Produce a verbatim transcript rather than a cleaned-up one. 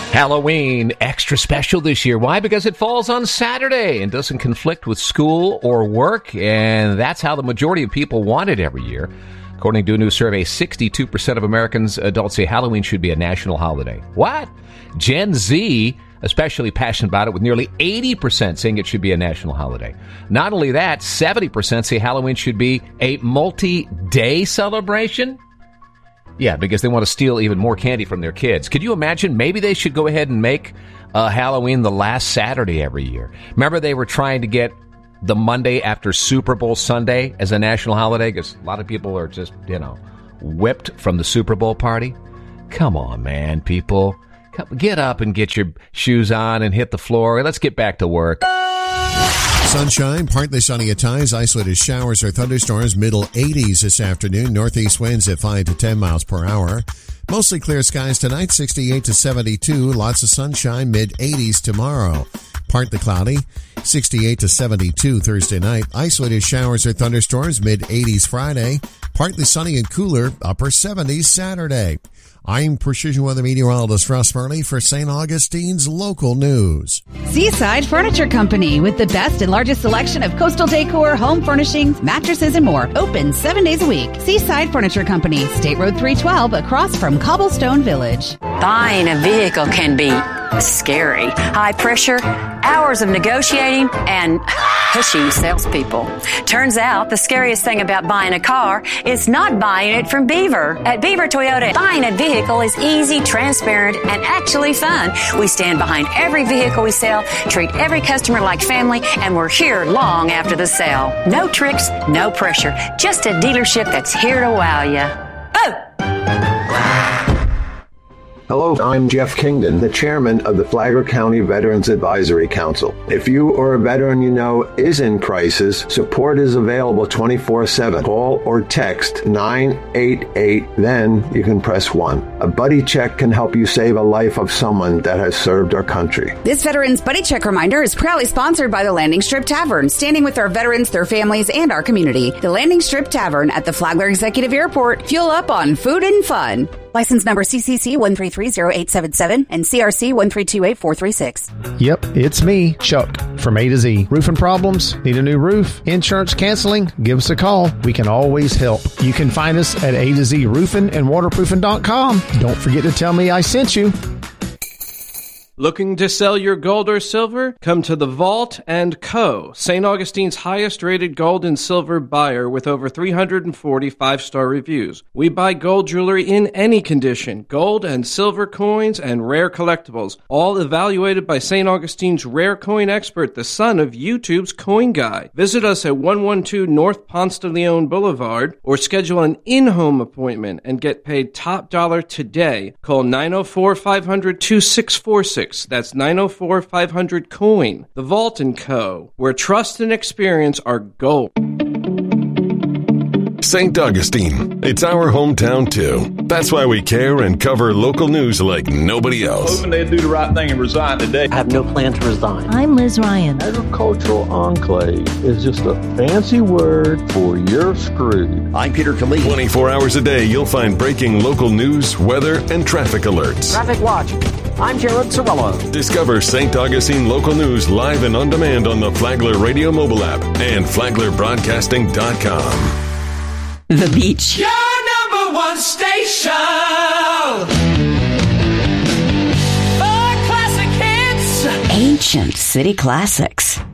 Halloween extra special this year. Why? Because it falls on Saturday and doesn't conflict with school or work, and that's how the majority of people want it every year. According to a new survey, sixty-two percent of Americans adults say Halloween should be a national holiday. What? Gen Z, especially passionate about it, with nearly eighty percent saying it should be a national holiday. Not only that, seventy percent say Halloween should be a multi-day celebration. Yeah, because they want to steal even more candy from their kids. Could you imagine? Maybe they should go ahead and make uh, Halloween the last Saturday every year. Remember, they were trying to get the Monday after Super Bowl Sunday as a national holiday? Because a lot of people are just, you know, whipped from the Super Bowl party. Come on, man, people. Come, get up and get your shoes on and hit the floor. Let's get back to work. Sunshine, partly sunny at times, isolated showers or thunderstorms, middle eighties this afternoon, northeast winds at five to ten miles per hour. Mostly clear skies tonight, sixty-eight to seventy-two, lots of sunshine, mid eighties tomorrow. Partly cloudy, sixty-eight to seventy-two Thursday night, isolated showers or thunderstorms, mid eighties Friday, partly sunny and cooler, upper seventies Saturday. I'm Precision Weather Meteorologist Russ Murley for Saint Augustine's local news. Seaside Furniture Company, with the best and largest selection of coastal decor, home furnishings, mattresses, and more. Open seven days a week. Seaside Furniture Company, State Road three twelve, across from Cobblestone Village. Buying a vehicle can be scary. High pressure, hours of negotiating, and pushy salespeople. Turns out the scariest thing about buying a car is not buying it from Beaver. At Beaver Toyota, buying a vehicle is easy, transparent, and actually fun. We stand behind every vehicle we sell, treat every customer like family, and we're here long after the sale. No tricks, no pressure. Just a dealership that's here to wow you. Oh! Hello, I'm Jeff Kingdon, the chairman of the Flagler County Veterans Advisory Council. If you or a veteran you know is in crisis, support is available twenty-four seven. Call or text nine eight eight, then you can press one. A buddy check can help you save a life of someone that has served our country. This Veterans Buddy Check reminder is proudly sponsored by the Landing Strip Tavern, standing with our veterans, their families, and our community. The Landing Strip Tavern at the Flagler Executive Airport. Fuel up on food and fun. License number C C C one three three zero eight seven seven and C R C one three two eight four three six. Yep, it's me, Chuck, from A to Z. Roofing problems? Need a new roof? Insurance canceling? Give us a call. We can always help. You can find us at A to Z roofing and waterproofing dot com. Don't forget to tell me I sent you. Looking to sell your gold or silver? Come to The Vault and Co., Saint Augustine's highest-rated gold and silver buyer with over three hundred forty five-star reviews. We buy gold jewelry in any condition, gold and silver coins and rare collectibles, all evaluated by Saint Augustine's rare coin expert, the son of YouTube's Coin Guy. Visit us at one twelve North Ponce de Leon Boulevard or schedule an in-home appointment and get paid top dollar today. Call nine oh four, five hundred, two six four six. That's nine oh four, five hundred, coin. The Vault and Co., where trust and experience are gold. Saint Augustine. It's our hometown, too. That's why we care and cover local news like nobody else. Hoping they'd do the right thing and resign today. I have no plan to resign. I'm Liz Ryan. Agricultural enclave is just a fancy word for you're screwed. I'm Peter Khalid. twenty-four hours a day, you'll find breaking local news, weather, and traffic alerts. Traffic watch. I'm Jared Sorello. Discover Saint Augustine local news live and on demand on the Flagler Radio mobile app and flagler broadcasting dot com. The Beach. Your number one station. For classic hits. Ancient city classics.